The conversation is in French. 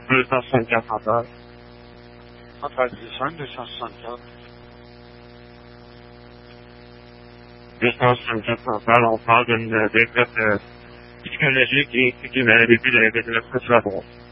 264 en bas. Entre 205 264. 264 en bas, on parle d'une défaite psychologique et qui m'a début de la